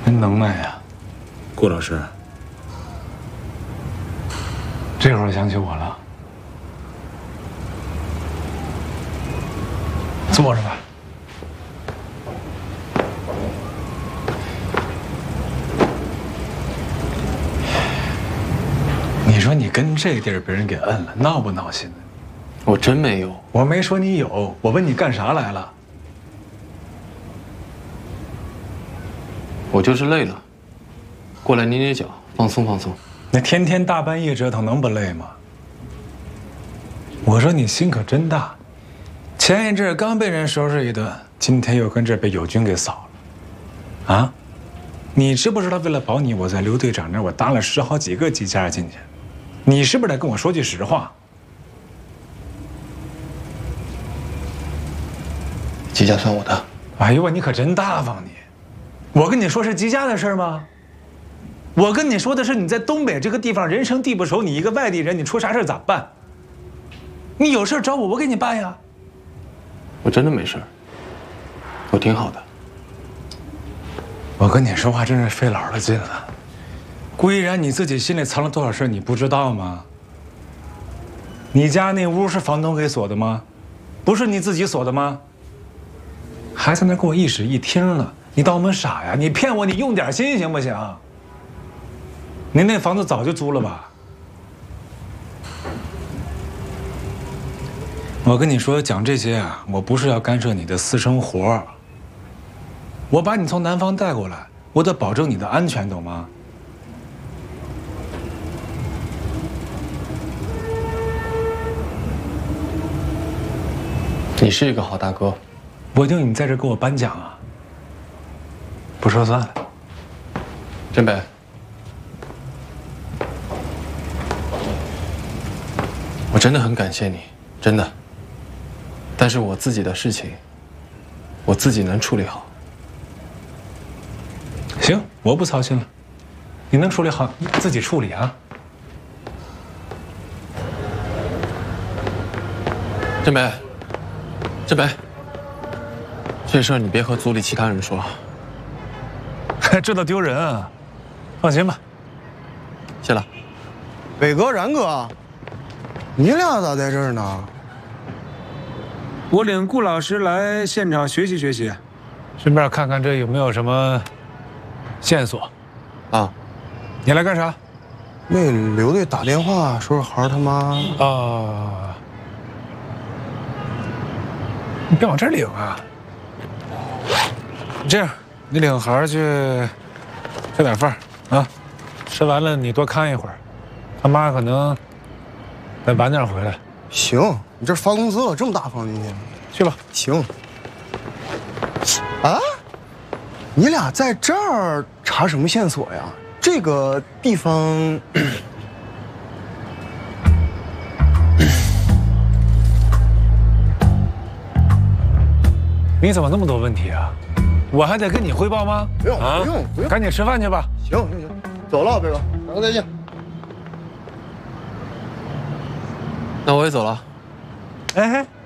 真能耐呀，顾老师。这会儿想起我了，坐着吧。你说你跟这地儿被人给摁了，闹不闹心呢？ 我真没有， 我没说你有，我问你干啥来了？ 我就是累了，过来捏捏脚，放松放松。 那天天大半夜折腾，能不累吗？我说你心可真大，前一阵刚被人收拾一顿，今天又跟这被友军给扫了，啊？你知不知道为了保你，我在刘队长那儿我搭了10好几个机架进去，你是不是得跟我说句实话？ 机架算我的。 哎呦我，你可真大方你！我跟你说是机架的事吗？我跟你说的是你在东北这个地方人生地不熟，你一个外地人，你出啥事咋办？你有事找我，我给你办呀。 我真的没事，我挺好的。 我跟你说话真是费老的劲了。顾依然，你自己心里藏了多少事你不知道吗？你家那屋是房东给锁的吗？不是你自己锁的吗？还在那给我一室一厅了，你当我们傻呀？你骗我，你用点心行不行？您那房子早就租了吧？我跟你说，讲这些啊，我不是要干涉你的私生活。我把你从南方带过来，我得保证你的安全，懂吗？ 你是一个好大哥， 我就你在这给我颁奖啊？不说算了。 振北，我真的很感谢你，真的。但是我自己的事情，我自己能处理好。 行，我不操心了，你能处理好，你自己处理啊。 振北，振北，这事儿你别和组里其他人说， 这倒丢人啊！放心吧。 谢了。 伟哥、然哥，你俩咋在这儿呢？ 我领顾老师来现场学习学习， 顺便看看这有没有什么线索。 啊， 你来干啥？ 那刘队打电话说是孩他妈啊，你别往这儿领啊！这样，你领孩儿去吃点饭啊，吃完了你多看一会儿，他妈可能得晚点回来。 行，你这发工资了，这么大方今天？ 去吧。 行。啊，你俩在这儿查什么线索呀？这个地方。 你怎么那么多问题啊？我还得跟你汇报吗？ 不用，不用，不用， 赶紧吃饭去吧。 行行行，走了，贝哥，大哥再见。 那我也走了。 哎。